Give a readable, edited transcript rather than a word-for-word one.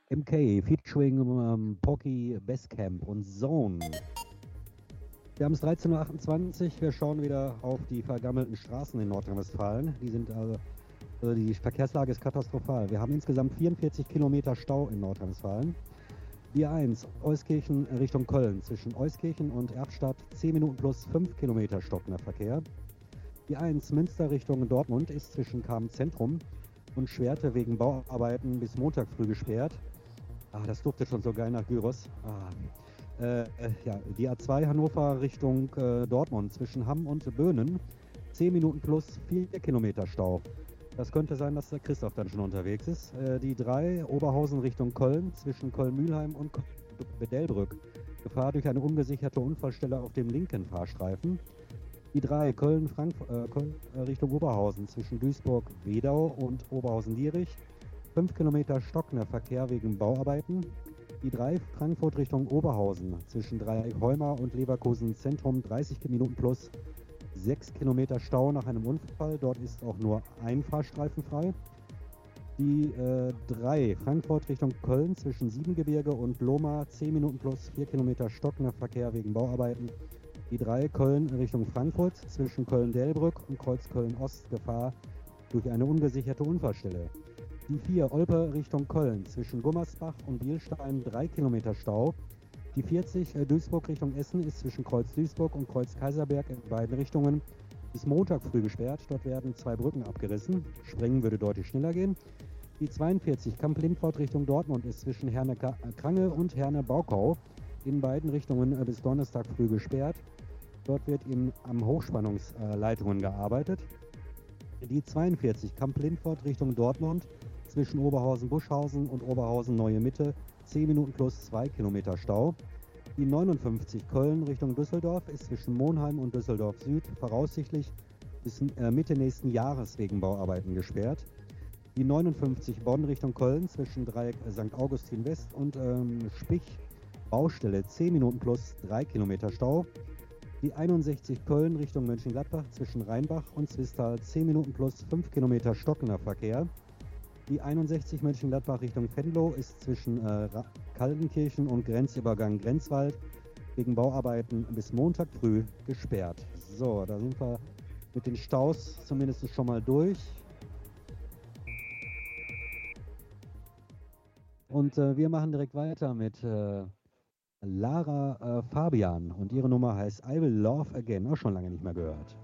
MK featuring Pocky, Bestcamp und Zone. Wir haben es 13:28 Uhr. Wir schauen wieder auf die vergammelten Straßen in Nordrhein-Westfalen. Die Verkehrslage ist katastrophal. Wir haben insgesamt 44 Kilometer Stau in Nordrhein-Westfalen. Die 1, Euskirchen Richtung Köln. Zwischen Euskirchen und Erftstadt 10 Minuten plus 5 Kilometer stockender Verkehr. Die 1, Münster Richtung Dortmund, ist zwischen Kamen-Zentrum und Schwerte wegen Bauarbeiten bis Montag früh gesperrt. Das duftet schon so geil nach Gyros. Die A2 Hannover Richtung Dortmund zwischen Hamm und Böhnen. 10 Minuten plus 4 Kilometer Stau. Das könnte sein, dass der Christoph dann schon unterwegs ist. Die 3 Oberhausen Richtung Köln zwischen Köln-Mühlheim und Delbrück. Gefahr durch eine ungesicherte Unfallstelle auf dem linken Fahrstreifen. Die 3 Köln Richtung Oberhausen zwischen Duisburg-Wedau und Oberhausen-Lierich. 5 Kilometer stockender Verkehr wegen Bauarbeiten. Die 3 Frankfurt Richtung Oberhausen zwischen Dreieck-Heumar und Leverkusen Zentrum 30 Minuten plus 6 Kilometer Stau nach einem Unfall. Dort ist auch nur ein Fahrstreifen frei. Die 3 Frankfurt Richtung Köln zwischen Siebengebirge und Lohmar 10 Minuten plus 4 Kilometer stockender Verkehr wegen Bauarbeiten. Die 3 Köln Richtung Frankfurt zwischen Köln-Delbrück und Kreuz Köln-Ost Gefahr durch eine ungesicherte Unfallstelle. Die 4 Olpe Richtung Köln zwischen Gummersbach und Bielstein 3 Kilometer Stau. Die 40 Duisburg Richtung Essen ist zwischen Kreuz Duisburg und Kreuz Kaiserberg in beiden Richtungen bis Montag früh gesperrt. Dort werden 2 Brücken abgerissen. Sprengen würde deutlich schneller gehen. Die 42 Kamp-Lindfort Richtung Dortmund ist zwischen Herne-Krange und Herne-Baukau in beiden Richtungen bis Donnerstag früh gesperrt. Dort wird am Hochspannungsleitungen gearbeitet. Die 42 Kamp-Lindfort Richtung Dortmund zwischen Oberhausen-Buschhausen und Oberhausen-Neue Mitte 10 Minuten plus 2 Kilometer Stau. Die 59 Köln Richtung Düsseldorf ist zwischen Monheim und Düsseldorf Süd voraussichtlich bis Mitte nächsten Jahres wegen Bauarbeiten gesperrt. Die 59 Bonn Richtung Köln zwischen Dreieck St. Augustin West und Spich Baustelle 10 Minuten plus 3 Kilometer Stau. Die 61 Köln Richtung Mönchengladbach zwischen Rheinbach und Zwistal 10 Minuten plus 5 Kilometer stockender Verkehr. Die 61 Mönchengladbach Richtung Venlo ist zwischen Kaltenkirchen und Grenzübergang Grenzwald wegen Bauarbeiten bis Montag früh gesperrt. So, da sind wir mit den Staus zumindest schon mal durch. Und wir machen direkt weiter mit Lara Fabian und ihre Nummer heißt I Will Love Again, auch schon lange nicht mehr gehört.